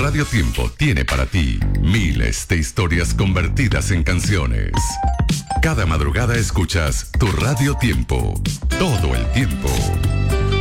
Radio Tiempo tiene para ti miles de historias convertidas en canciones. Cada madrugada escuchas tu Radio Tiempo, todo el tiempo.